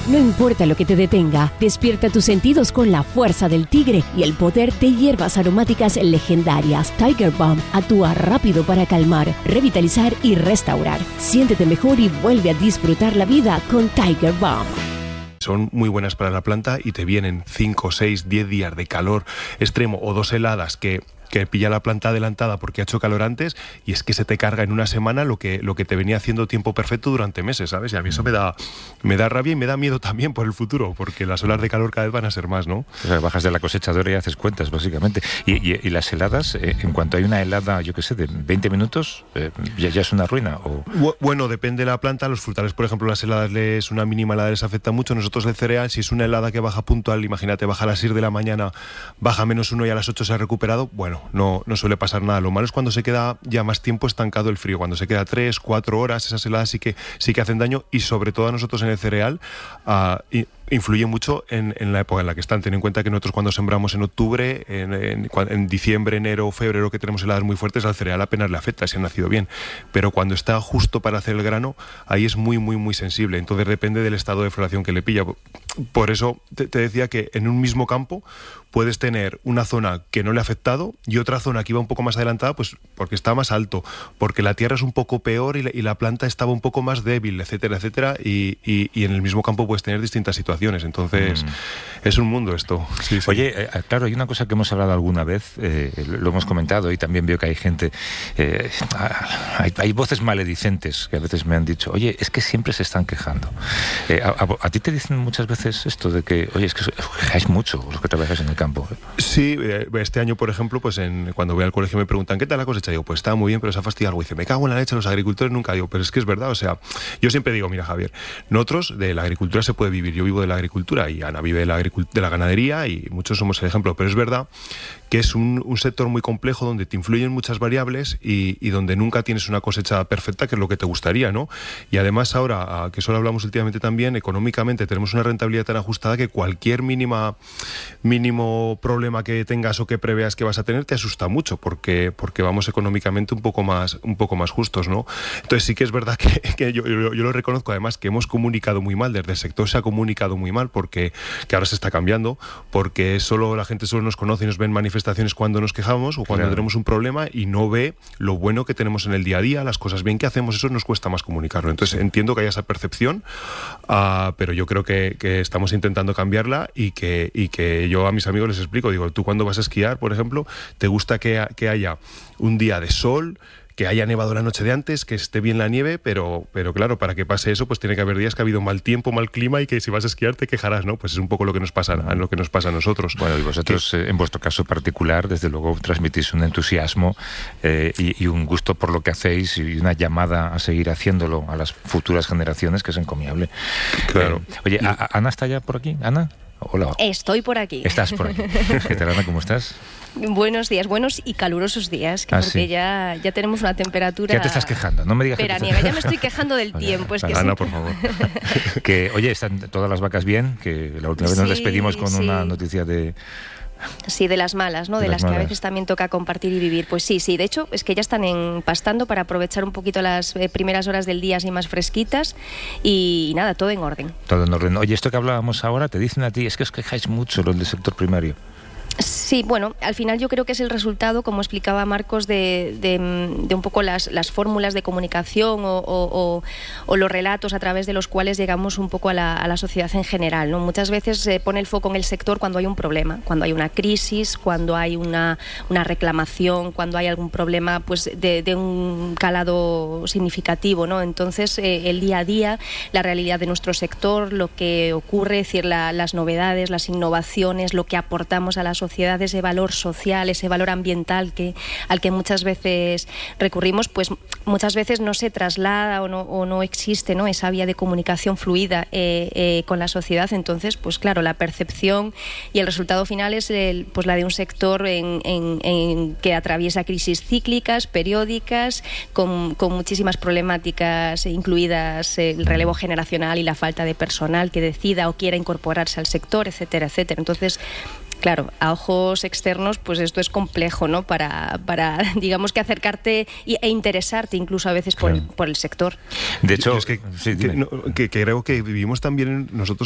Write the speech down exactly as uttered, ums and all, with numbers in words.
No importa lo que te detenga, despierta tus sentidos con la fuerza del tigre y el poder de hierbas aromáticas legendarias. Tiger Balm actúa rápido para calmar, revitalizar y restaurar. Siéntete mejor y vuelve a disfrutar la vida con Tiger Balm. Son muy buenas para la planta y te vienen cinco, seis, diez días de calor extremo o dos heladas que... que pilla la planta adelantada porque ha hecho calor antes y es que se te carga en una semana lo que, lo que te venía haciendo tiempo perfecto durante meses, ¿sabes? Y a mí eso me da, me da rabia y me da miedo también por el futuro, porque las olas de calor cada vez van a ser más, ¿no? O sea, bajas de la cosechadora y haces cuentas, básicamente. Y, y, y las heladas, eh, en cuanto hay una helada, yo qué sé, de veinte minutos, eh, ya, ya es una ruina. ¿O? Bueno, depende de la planta. Los frutales, por ejemplo, las heladas, les, una mínima helada les afecta mucho. Nosotros el cereal, si es una helada que baja puntual, imagínate, baja a las seis de la mañana, baja menos uno y a las ocho se ha recuperado, bueno, no, no suele pasar nada. Lo malo es cuando se queda ya más tiempo estancado el frío, cuando se queda tres, cuatro horas, esas heladas sí que, sí que hacen daño y sobre todo a nosotros en el cereal uh, y, influye mucho en, en la época en la que están. Ten en cuenta que nosotros cuando sembramos en octubre, en, en, en diciembre, enero, febrero, que tenemos heladas muy fuertes, al cereal apenas le afecta si ha nacido bien. Pero cuando está justo para hacer el grano, ahí es muy, muy, muy sensible. Entonces depende del estado de floración que le pilla. Por eso te, te decía que en un mismo campo puedes tener una zona que no le ha afectado y otra zona que iba un poco más adelantada, pues porque está más alto, porque la tierra es un poco peor y la, y la planta estaba un poco más débil, etcétera, etcétera, y, y, y en el mismo campo puedes tener distintas situaciones. Entonces, mm. es un mundo esto. Sí, sí. Oye, eh, claro, hay una cosa que hemos hablado alguna vez, eh, lo hemos comentado y también veo que hay gente, eh, hay, hay voces maledicentes que a veces me han dicho, oye, es que siempre se están quejando. Eh, a, a, a ti te dicen muchas veces esto de que, oye, es que os quejáis mucho los que trabajáis en el campo. Sí, este año, por ejemplo, pues en, cuando voy al colegio me preguntan, ¿qué tal la cosecha? Digo, pues está muy bien, pero se ha fastidiado algo. Y dice, me cago en la leche, los agricultores nunca. Digo, pero es que es verdad, o sea, yo siempre digo, mira, Javier, nosotros de la agricultura se puede vivir, yo vivo de la agricultura y Ana vive de la, de la ganadería y muchos somos el ejemplo, pero es verdad que es un, un sector muy complejo donde te influyen muchas variables y, y donde nunca tienes una cosecha perfecta, que es lo que te gustaría, ¿no? Y además ahora, que solo hablamos últimamente también, económicamente tenemos una rentabilidad tan ajustada que cualquier mínima mínimo problema que tengas o que preveas que vas a tener te asusta mucho porque, porque vamos económicamente un poco más un poco más justos, ¿no? Entonces sí que es verdad que, que yo, yo, yo lo reconozco, además que hemos comunicado muy mal, desde el sector se ha comunicado muy mal porque que ahora se está cambiando, porque solo la gente solo nos conoce y nos ven manifestaciones cuando nos quejamos o cuando claro. tenemos un problema y no ve lo bueno que tenemos en el día a día, las cosas bien que hacemos, eso nos cuesta más comunicarlo. Entonces entiendo que haya esa percepción, uh, pero yo creo que, que estamos intentando cambiarla y que, y que yo a mis amigos les explico, digo, tú cuando vas a esquiar, por ejemplo, te gusta que, que haya un día de sol, que haya nevado la noche de antes, que esté bien la nieve, pero, pero claro, para que pase eso, pues tiene que haber días que ha habido mal tiempo, mal clima y que si vas a esquiar te quejarás, ¿no? Pues es un poco lo que nos pasa, lo que nos pasa a nosotros. Bueno, y vosotros, que, eh, en vuestro caso particular, desde luego transmitís un entusiasmo eh, y, y un gusto por lo que hacéis y una llamada a seguir haciéndolo a las futuras generaciones que es encomiable. Claro. Eh, oye, y, a, ¿Ana está ya por aquí? ¿Ana? Hola. Estoy por aquí. Estás por aquí. ¿Qué tal, Ana? ¿Cómo estás? Buenos días, buenos y calurosos días, que ah, porque sí. ya, ya tenemos una temperatura... Ya te estás quejando, no me digas veraniega. que te... Ya me estoy quejando del tiempo, es que Ana, sí. por favor. Que, oye, están todas las vacas bien, que la última vez sí, nos despedimos con sí. una noticia de... Sí, de las malas, ¿no? De, de las, las que a veces también toca compartir y vivir. Pues sí, sí, de hecho es que ya están empastando para aprovechar un poquito las eh, primeras horas del día así más fresquitas y, y nada, todo en orden. Todo en orden. Oye, esto que hablábamos ahora, te dicen a ti, es que os quejáis mucho los del sector primario. Sí, bueno, al final yo creo que es el resultado, como explicaba Marcos, de, de, de un poco las, las fórmulas de comunicación o, o, o, o los relatos a través de los cuales llegamos un poco a la, a la sociedad en general, ¿no? Muchas veces se pone el foco en el sector cuando hay un problema, cuando hay una crisis, cuando hay una, una reclamación, cuando hay algún problema pues de, de un calado significativo, ¿no? Entonces, eh, el día a día, la realidad de nuestro sector, lo que ocurre, es decir, la, las novedades, las innovaciones, lo que aportamos a la sociedad, ese valor social, ese valor ambiental que, al que muchas veces recurrimos, pues muchas veces no se traslada o no, o no existe, ¿no? Esa vía de comunicación fluida eh, eh, con la sociedad. Entonces, pues claro, la percepción y el resultado final es el, pues la de un sector en, en, en que atraviesa crisis cíclicas, periódicas, con, con muchísimas problemáticas, incluidas el relevo generacional y la falta de personal que decida o quiera incorporarse al sector, etcétera, etcétera. Entonces, claro, a ojos externos, pues esto es complejo, ¿no? Para, para digamos que acercarte y, e interesarte incluso a veces por, claro. el, por el sector. De hecho, es que, sí, que, no, que, que creo que vivimos también nosotros